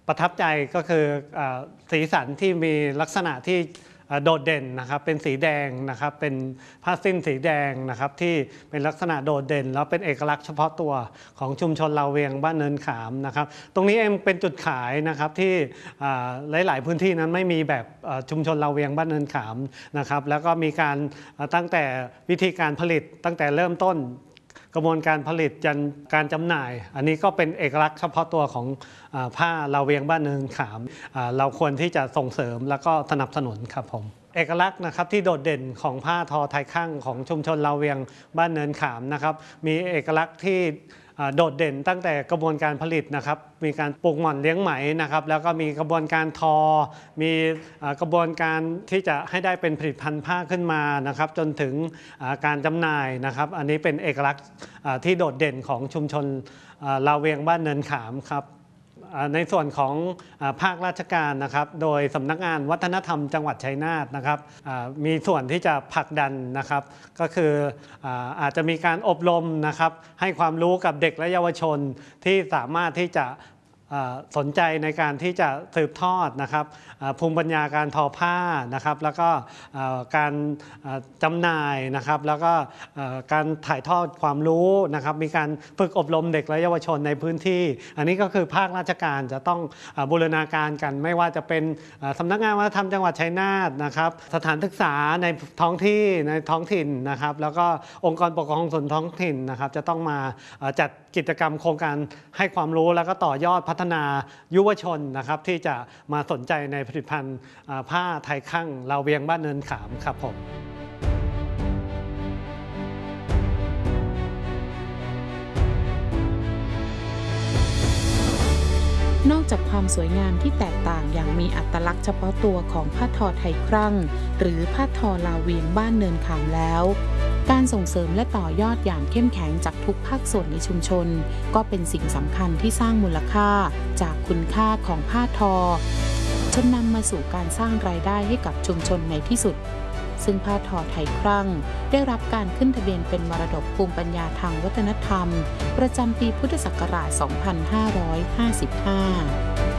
ประทับใจก็คือสีสันที่มีลักษณะที่โดดเด่นนะครับเป็นสีแดงนะครับเป็นผ้าสิ้นสีแดงนะครับที่เป็นลักษณะโดดเด่นแล้วเป็นเอกลักษณ์เฉพาะตัวของชุมชนลาวเวียงบ้านเนินขามนะครับตรงนี้เองเป็นจุดขายนะครับที่หลายๆพื้นที่นั้นไม่มีแบบชุมชนลาวเวียงบ้านเนินขามนะครับแล้วก็มีการตั้งแต่วิธีการผลิตตั้งแต่เริ่มต้นกระบวนการผลิตจนการจำหน่ายอันนี้ก็เป็นเอกลักษณ์เฉพาะตัวของผ้าลาวเวียงบ้านเนินขามเราควรที่จะส่งเสริมแล้วก็สนับสนุนครับผมเอกลักษณ์นะครับที่โดดเด่นของผ้าทอไทยคั่งของชุมชนลาวเวียงบ้านเนินขามนะครับมีเอกลักษณ์ที่โดดเด่นตั้งแต่กระบวนการผลิตนะครับมีการปลูกหม่อนเลี้ยงไหมนะครับแล้วก็มีกระบวนการทอมีกระบวนการที่จะให้ได้เป็นผลิตภัณฑ์ผ้าขึ้นมานะครับจนถึงการจำหน่ายนะครับอันนี้เป็นเอกลักษณ์ที่โดดเด่นของชุมชนลาวเวียงบ้านเนินขามครับในส่วนของภาคราชการนะครับโดยสำนักงานวัฒนธรรมจังหวัดชัยนาทนะครับมีส่วนที่จะผลักดันนะครับก็คืออาจจะมีการอบรมนะครับให้ความรู้กับเด็กและเยาวชนที่สามารถที่จะสนใจในการที่จะสืบทอดนะครับภูมิปัญญาการทอผ้านะครับแล้วก็การจำหน่ายนะครับแล้วก็การถ่ายทอดความรู้นะครับมีการฝึกอบรมเด็กและเยาวชนในพื้นที่อันนี้ก็คือภาคราชการจะต้องบูรณาการกันไม่ว่าจะเป็นสำนักงานวัฒนธรรมจังหวัดชัยนาทนะครับสถานศึกษาในท้องที่ในท้องถิ่นนะครับแล้วก็องค์กรปกครองส่วนท้องถิ่นนะครับจะต้องมาจัดกิจกรรมโครงการให้ความรู้แล้วก็ต่อยอดพัฒนายุวชนนะครับที่จะมาสนใจในผลิตภัณฑ์ผ้าไทยคั่งลาวเวียงบ้านเนินขามครับผมนอกจากความสวยงามที่แตกต่างอย่างมีอัตลักษณ์เฉพาะตัวของผ้าทอไทยคั่งหรือผ้าทอลาวเวียงบ้านเนินขามแล้วการส่งเสริมและต่อยอดอย่างเข้มแข็งจากทุกภาคส่วนในชุมชนก็เป็นสิ่งสำคัญที่สร้างมูลค่าจากคุณค่าของผ้าทอจนนำมาสู่การสร้างรายได้ให้กับชุมชนในที่สุดซึ่งผ้าทอไทยคั่งได้รับการขึ้นทะเบียนเป็นมรดกภูมิปัญญาทางวัฒนธรรมประจำปีพุทธศักราช 2555